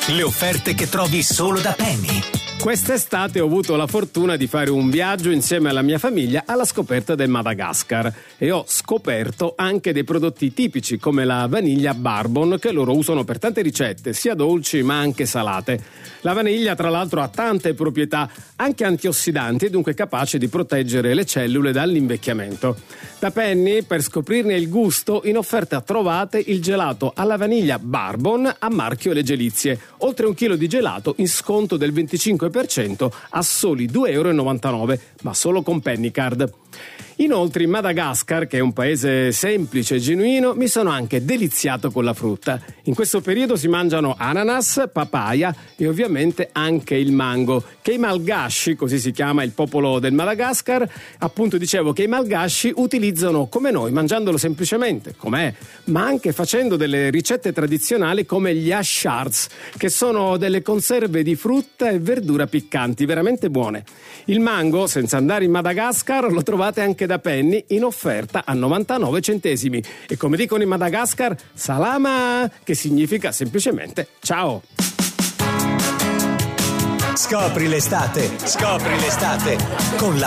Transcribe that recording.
Le offerte che trovi solo da Penny. Quest'estate ho avuto la fortuna di fare un viaggio insieme alla mia famiglia alla scoperta del Madagascar e ho scoperto anche dei prodotti tipici come la vaniglia bourbon che loro usano per tante ricette, sia dolci ma anche salate. La vaniglia tra l'altro ha tante proprietà anche antiossidanti e dunque capace di proteggere le cellule dall'invecchiamento. Da Penny, per scoprirne il gusto, in offerta trovate il gelato alla vaniglia bourbon a marchio Le Gelizie, oltre 1 chilo di gelato in sconto del 25% a soli 2,99 €, ma solo con Pennycard. Inoltre in Madagascar, che è un paese semplice e genuino, mi sono anche deliziato con la frutta. In questo periodo si mangiano ananas, papaya e ovviamente anche il mango, che i malgashi, così si chiama il popolo del Madagascar, appunto dicevo che i malgashi utilizzano come noi, mangiandolo semplicemente, com'è, ma anche facendo delle ricette tradizionali come gli ashards, che sono delle conserve di frutta e verdura piccanti, veramente buone. Il mango, senza andare in Madagascar, lo trovate anche da Penny in offerta a 99 centesimi e come dicono in Madagascar, salama, che significa semplicemente ciao. Scopri l'estate con la